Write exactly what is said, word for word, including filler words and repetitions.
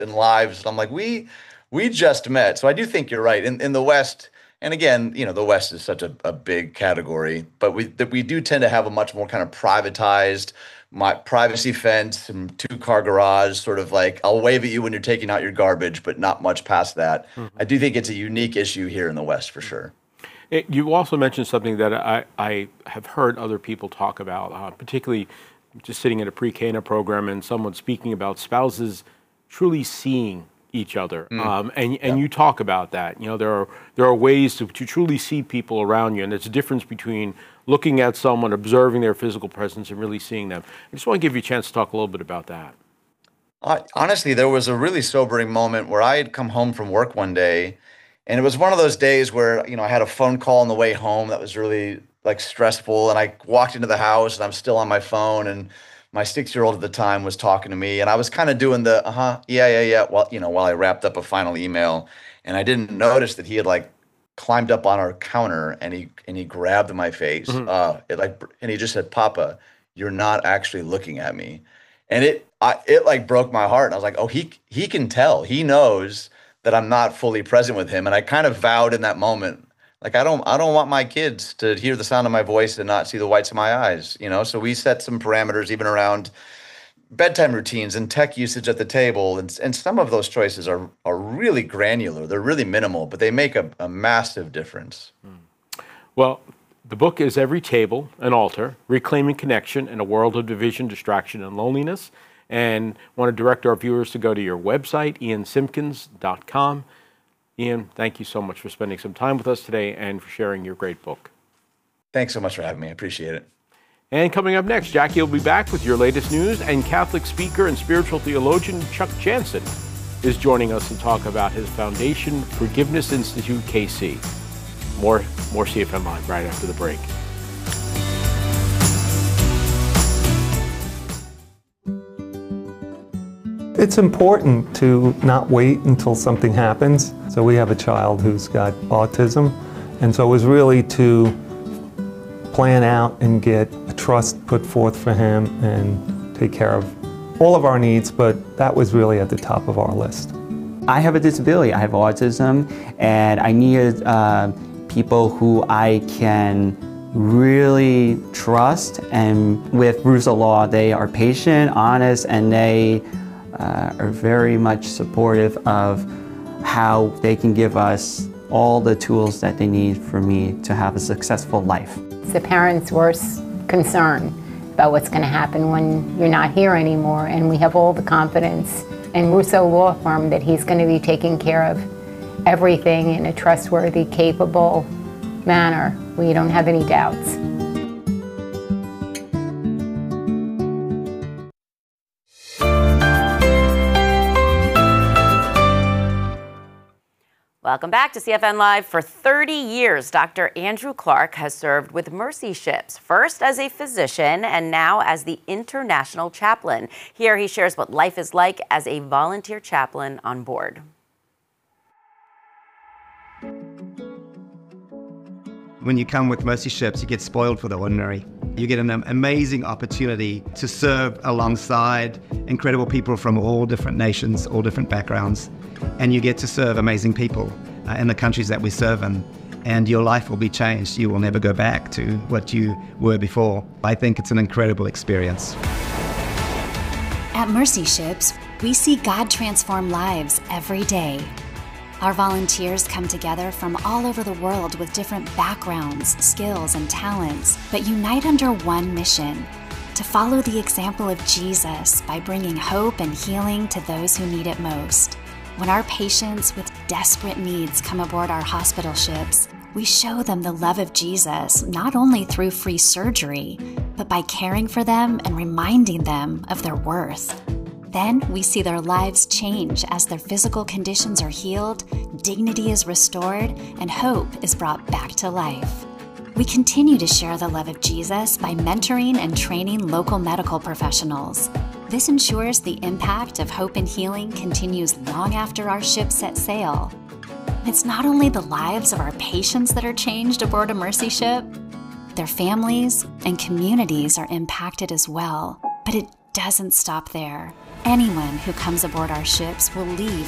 and lives. And I'm like, we we just met. So I do think you're right. In in the West, and again, you know, the West is such a, a big category, but we that we do tend to have a much more kind of privatized, my privacy fence and two car garage, sort of like I'll wave at you when you're taking out your garbage, but not much past that. I do think it's a unique issue here in the West for sure. It, you also mentioned something that I, I have heard other people talk about, uh, particularly just sitting at a pre-Cana program and someone speaking about spouses truly seeing each other. Mm. Um, and and yeah. you talk about that. You know, there are there are ways to, to truly see people around you, and there's a difference between looking at someone, observing their physical presence, and really seeing them. I just want to give you a chance to talk a little bit about that. Uh, honestly, there was a really sobering moment where I had come home from work one day, and it was one of those days where, you know, I had a phone call on the way home that was really like stressful. And I walked into the house and I'm still on my phone, and my six-year-old at the time was talking to me, and I was kind of doing the, uh-huh, yeah, yeah, yeah, well, you know, while I wrapped up a final email, and I didn't notice that he had like climbed up on our counter and he, and he grabbed my face. Mm-hmm. uh, it like, and he just said, "Papa, you're not actually looking at me." And it, I, it like broke my heart. And I was like, oh, he, he can tell, he knows that I'm not fully present with him. And I kind of vowed in that moment, like, I don't, I don't want my kids to hear the sound of my voice and not see the whites of my eyes, you know? So we set some parameters even around bedtime routines and tech usage at the table. And, and some of those choices are, are really granular. They're really minimal, but they make a, a massive difference. Well, the book is Every Table, an Altar, Reclaiming Connection in a World of Division, Distraction, and Loneliness. And want to direct our viewers to go to your website, ian simpkins dot com. Ian, thank you so much for spending some time with us today and for sharing your great book. Thanks so much for having me. I appreciate it. And coming up next, Jackie will be back with your latest news, and Catholic speaker and spiritual theologian Chuck Jansen is joining us to talk about his foundation, Forgiveness Institute K C. More, more C F N Live right after the break. It's important to not wait until something happens. So we have a child who's got autism, and so it was really to plan out and get a trust put forth for him and take care of all of our needs, but that was really at the top of our list. I have a disability, I have autism, and I needed uh, people who I can really trust, and with Russo Law, they are patient, honest, and they Uh, are very much supportive of how they can give us all the tools that they need for me to have a successful life. It's the parents' worst concern about what's going to happen when you're not here anymore, and we have all the confidence in Russo Law Firm that he's going to be taking care of everything in a trustworthy, capable manner. We don't have any doubts. Welcome back to C F N Live. For thirty years, Doctor Andrew Clark has served with Mercy Ships, first as a physician and now as the international chaplain. Here he shares what life is like as a volunteer chaplain on board. When you come with Mercy Ships, you get spoiled for the ordinary. You get an amazing opportunity to serve alongside incredible people from all different nations, all different backgrounds. And you get to serve amazing people uh, in the countries that we serve in. And your life will be changed. You will never go back to what you were before. I think it's an incredible experience. At Mercy Ships, we see God transform lives every day. Our volunteers come together from all over the world with different backgrounds, skills, and talents, but unite under one mission: to follow the example of Jesus by bringing hope and healing to those who need it most. When our patients with desperate needs come aboard our hospital ships, we show them the love of Jesus not only through free surgery, but by caring for them and reminding them of their worth. Then we see their lives change as their physical conditions are healed, dignity is restored, and hope is brought back to life. We continue to share the love of Jesus by mentoring and training local medical professionals. This ensures the impact of hope and healing continues long after our ships set sail. It's not only the lives of our patients that are changed aboard a Mercy Ship, their families and communities are impacted as well. But it doesn't stop there. Anyone who comes aboard our ships will leave